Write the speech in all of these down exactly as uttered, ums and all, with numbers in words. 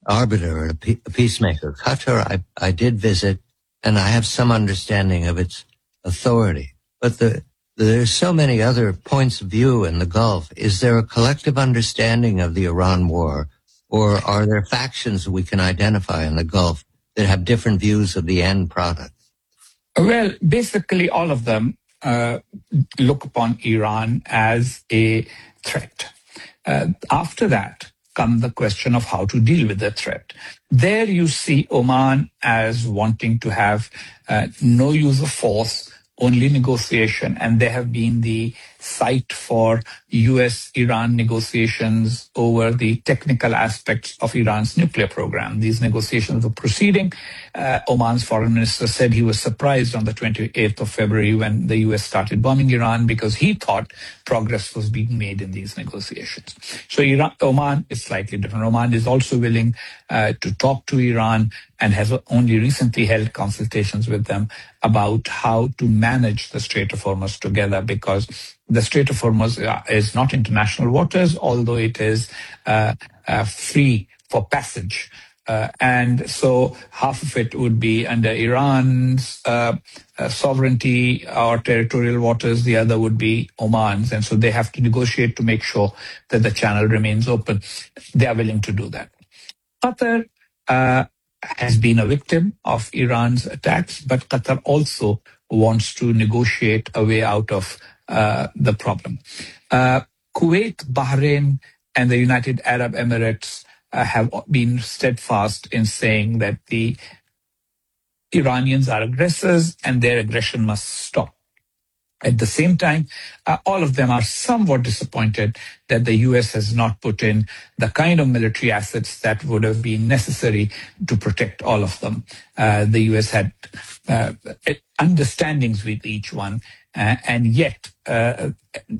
arbiter, a, pe- a peacemaker. Qatar, I, I did visit, and I have some understanding of its authority. But the, there's so many other points of view in the Gulf. Is there a collective understanding of the Iran war, or are there factions we can identify in the Gulf that have different views of the end product? Well, basically all of them uh, look upon Iran as a threat. Uh, after that comes the question of how to deal with the threat. There you see Oman as wanting to have uh, no use of force, only negotiation, and they have been the site for U S Iran negotiations over the technical aspects of Iran's nuclear program. These negotiations were proceeding. Uh, Oman's foreign minister said he was surprised on the twenty-eighth of February when the U S started bombing Iran because he thought progress was being made in these negotiations. So Iran, Oman is slightly different. Oman is also willing uh, to talk to Iran and has only recently held consultations with them about how to manage the Strait of Hormuz together, because the Strait of Hormuz is not international waters, although it is uh, uh, free for passage. Uh, and so half of it would be under Iran's uh, uh, sovereignty or territorial waters, the other would be Oman's. And so they have to negotiate to make sure that the channel remains open. They are willing to do that. Qatar uh, has been a victim of Iran's attacks, but Qatar also wants to negotiate a way out of uh, the problem. Uh, Kuwait, Bahrain, and the United Arab Emirates uh, have been steadfast in saying that the Iranians are aggressors and their aggression must stop. At the same time, uh, all of them are somewhat disappointed that the U S has not put in the kind of military assets that would have been necessary to protect all of them. Uh, the U S had uh, understandings with each one, uh, and yet uh,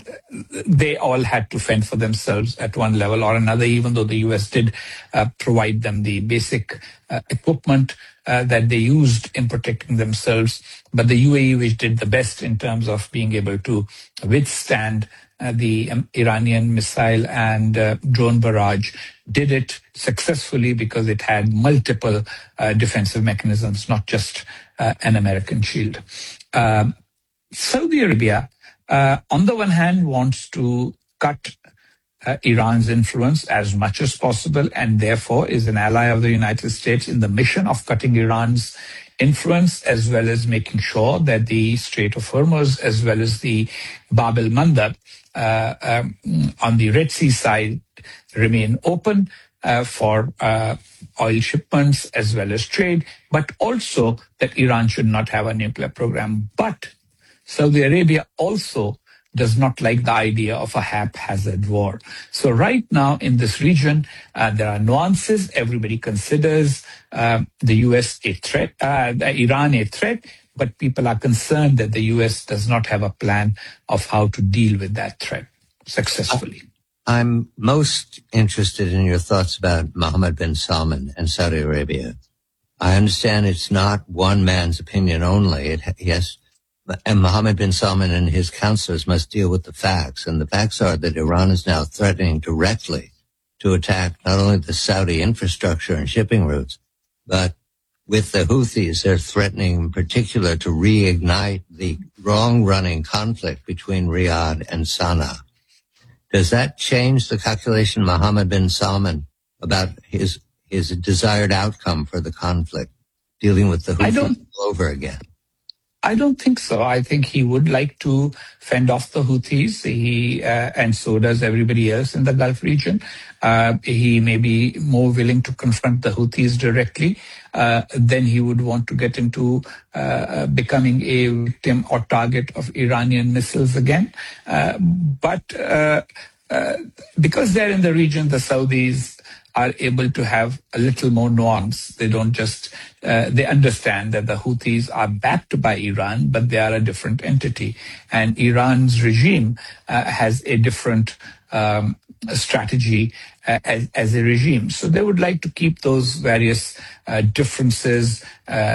they all had to fend for themselves at one level or another, even though the U S did uh, provide them the basic uh, equipment Uh, that they used in protecting themselves. But the U A E, which did the best in terms of being able to withstand uh, the um, Iranian missile and uh, drone barrage, did it successfully because it had multiple uh, defensive mechanisms, not just uh, an American shield. Uh, Saudi Arabia, uh, on the one hand, wants to cut Uh, Iran's influence as much as possible, and therefore is an ally of the United States in the mission of cutting Iran's influence, as well as making sure that the Strait of Hormuz, as well as the Bab el-Mandab uh, um, on the Red Sea side, remain open uh, for uh, oil shipments as well as trade, but also that Iran should not have a nuclear program. But Saudi Arabia also does not like the idea of a haphazard war. So right now in this region, uh, there are nuances. Everybody considers uh, the U S a threat, uh, Iran a threat, but people are concerned that the U S does not have a plan of how to deal with that threat successfully. I'm most interested in your thoughts about Mohammed bin Salman and Saudi Arabia. I understand it's not one man's opinion only. It, yes. And Mohammed bin Salman and his counselors must deal with the facts. And the facts are that Iran is now threatening directly to attack not only the Saudi infrastructure and shipping routes, but with the Houthis, they're threatening in particular to reignite the long-running conflict between Riyadh and Sana'a. Does that change the calculation of Mohammed bin Salman about his his desired outcome for the conflict, dealing with the Houthis all over again? I don't think so. I think he would like to fend off the Houthis. He uh, and so does everybody else in the Gulf region. Uh, he may be more willing to confront the Houthis directly. Uh, then he would want to get into uh, becoming a victim or target of Iranian missiles again. Uh, but uh, uh, because they're in the region, the Saudis are able to have a little more nuance. They don't just, uh, they understand that the Houthis are backed by Iran, but they are a different entity. And Iran's regime uh, has a different um, strategy uh, as, as a regime. So they would like to keep those various uh, differences uh,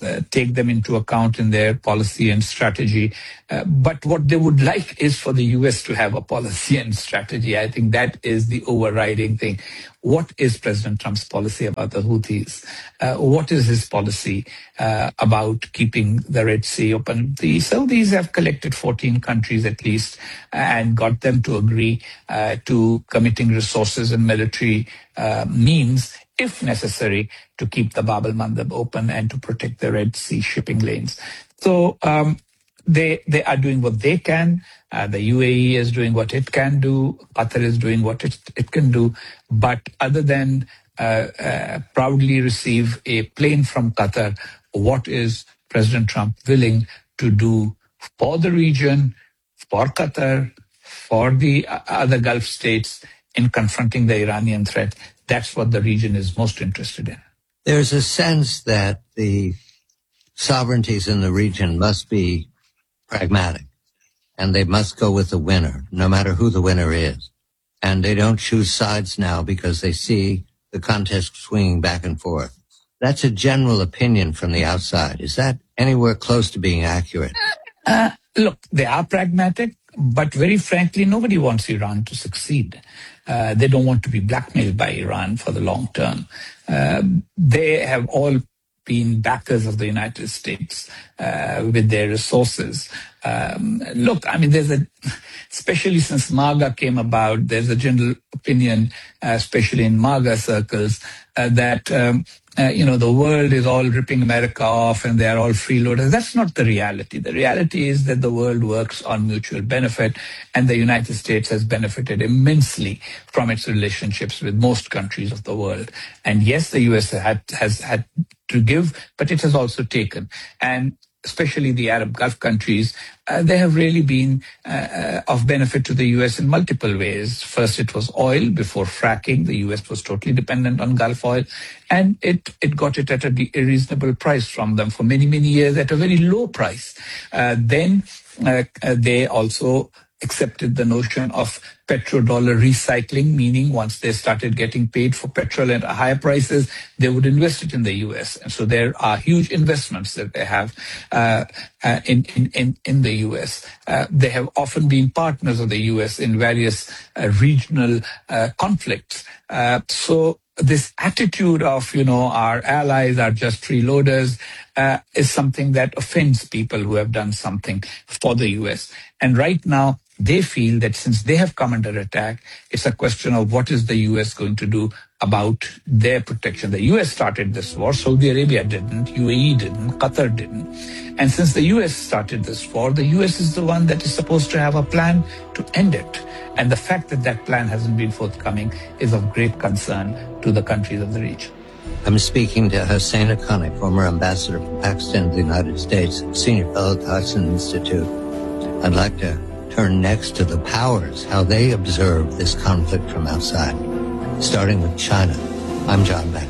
uh, take them into account in their policy and strategy. Uh, but what they would like is for the U S to have a policy and strategy. I think that is the overriding thing. What is President Trump's policy about the Houthis? Uh, what is his policy uh, about keeping the Red Sea open? The Saudis have collected fourteen countries at least and got them to agree uh, to committing resources and military uh, means, if necessary, to keep the Bab el-Mandeb open and to protect the Red Sea shipping lanes. So um, they they are doing what they can. Uh, the U A E is doing what it can do. Qatar is doing what it, it can do. But other than uh, uh, proudly receive a plane from Qatar, what is President Trump willing to do for the region, for Qatar, for the other Gulf states in confronting the Iranian threat? That's what the region is most interested in. There's a sense that the sovereignties in the region must be pragmatic, and they must go with the winner, no matter who the winner is. And they don't choose sides now because they see the contest swinging back and forth. That's a general opinion from the outside. Is that anywhere close to being accurate? Uh, look, they are pragmatic, but very frankly, nobody wants Iran to succeed. Uh, they don't want to be blackmailed by Iran for the long term. Uh, they have all been backers of the United States uh, with their resources. Um, look, I mean, there's a, especially since MAGA came about, there's a general opinion, uh, especially in MAGA circles, uh, that, um, uh, you know, the world is all ripping America off and they're all freeloaders. That's not the reality. The reality is that the world works on mutual benefit, and the United States has benefited immensely from its relationships with most countries of the world. And yes, the U S had, has had to give, but it has also taken. And especially the Arab Gulf countries, uh, they have really been uh, uh, of benefit to the U S in multiple ways. First, it was oil. Before fracking, the U S was totally dependent on Gulf oil, and it, it got it at a, de- a reasonable price from them for many, many years at a very low price. Uh, then uh, uh, they also accepted the notion of petrodollar recycling, meaning once they started getting paid for petrol at higher prices, they would invest it in the U S. And so there are huge investments that they have uh, uh, in, in, in, in the U S. Uh, they have often been partners of the U S in various uh, regional uh, conflicts. Uh, so this attitude of, you know, our allies are just freeloaders uh, is something that offends people who have done something for the U S. And right now, they feel that since they have come under attack, it's a question of what is the U S going to do about their protection. The U S started this war, Saudi Arabia didn't, U A E didn't, Qatar didn't. And since the U S started this war, the U S is the one that is supposed to have a plan to end it. And the fact that that plan hasn't been forthcoming is of great concern to the countries of the region. I'm speaking to Hossein Haqqani, former ambassador from Pakistan to the United States, senior fellow at the Hudson Institute. I'd like to turn next to the powers, how they observe this conflict from outside, starting with China. I'm John Beck.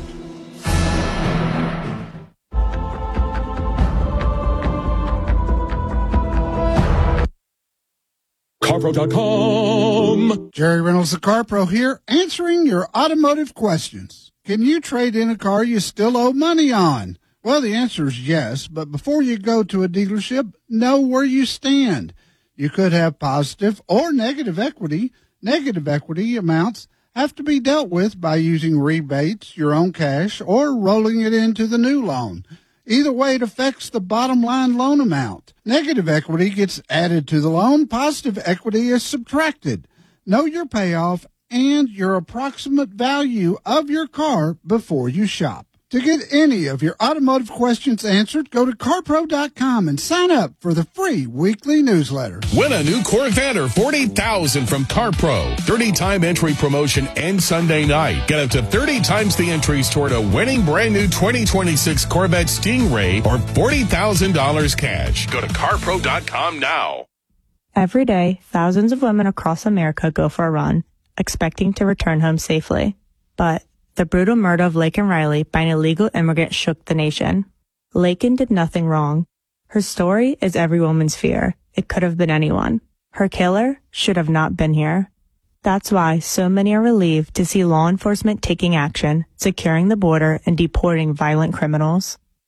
CarPro dot com. Jerry Reynolds, the CarPro here, answering your automotive questions. Can you trade in a car you still owe money on? Well, the answer is yes, but before you go to a dealership, know where you stand. You could have positive or negative equity. Negative equity amounts have to be dealt with by using rebates, your own cash, or rolling it into the new loan. Either way, it affects the bottom line loan amount. Negative equity gets added to the loan. Positive equity is subtracted. Know your payoff and your approximate value of your car before you shop. To get any of your automotive questions answered, go to CarPro dot com and sign up for the free weekly newsletter. Win a new Corvette or forty thousand dollars from CarPro. thirty time entry promotion ends Sunday night. Get up to thirty times the entries toward a winning brand new twenty twenty-six Corvette Stingray or forty thousand dollars cash. Go to CarPro dot com now. Every day, thousands of women across America go for a run, expecting to return home safely. But the brutal murder of Laken Riley by an illegal immigrant shook the nation. Laken did nothing wrong. Her story is every woman's fear. It could have been anyone. Her killer should have not been here. That's why so many are relieved to see law enforcement taking action, securing the border, and deporting violent criminals.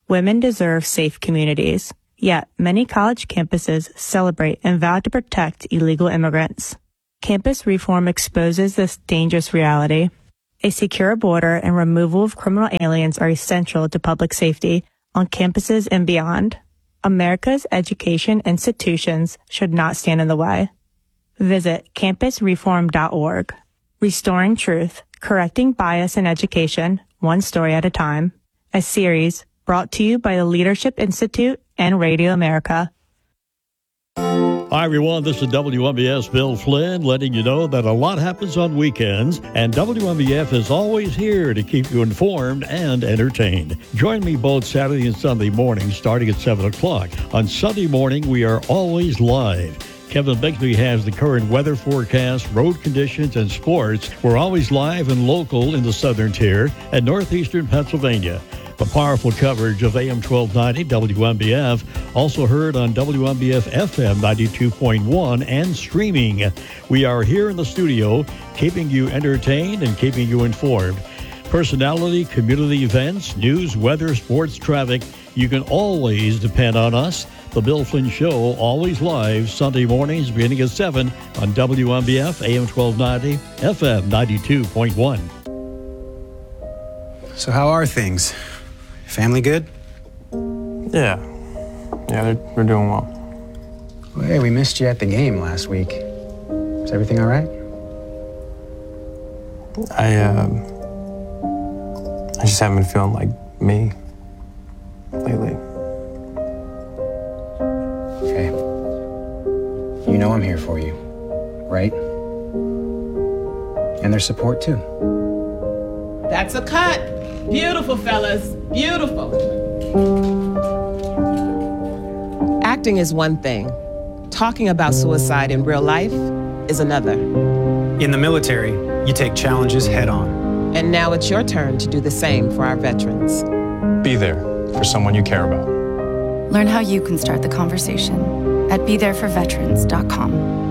Women deserve safe communities. Yet, many college campuses celebrate and vow to protect illegal immigrants. Campus reform exposes this dangerous reality. A secure border and removal of criminal aliens are essential to public safety on campuses and beyond. America's education institutions should not stand in the way. Visit campus reform dot org. Restoring Truth, Correcting Bias in Education, One Story at a Time. A series brought to you by the Leadership Institute and Radio America. Hi, everyone. This is W M B S Bill Flynn letting you know that a lot happens on weekends, and W M B F is always here to keep you informed and entertained. Join me both Saturday and Sunday mornings starting at seven o'clock. On Sunday morning, we are always live. Kevin Bixby has the current weather forecast, road conditions, and sports. We're always live and local in the southern tier and northeastern Pennsylvania. The powerful coverage of A M twelve ninety W M B F, also heard on W M B F F M ninety-two point one and streaming. We are here in the studio, keeping you entertained and keeping you informed. Personality, community events, news, weather, sports, traffic. You can always depend on us. The Bill Flynn Show, always live, Sunday mornings beginning at seven on W M B F, A M twelve ninety, F M ninety-two point one. So how are things? Family good? Yeah. Yeah, they're, they're doing well. Well, hey, we missed you at the game last week. Is everything all right? I, um... I just haven't been feeling like me lately. Okay. You know I'm here for you, right? And there's support, too. That's a cut. Beautiful, fellas. Beautiful. Acting is one thing. Talking about suicide in real life is another. In the military, you take challenges head on. And now it's your turn to do the same for our veterans. Be there for someone you care about. Learn how you can start the conversation at be there for veterans dot com.